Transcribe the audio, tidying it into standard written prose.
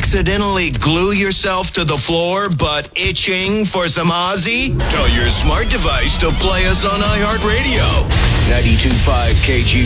accidentally glue yourself to the floor but itching for some Ozzy? Tell your smart device to play us on iHeartRadio. 92.5 KG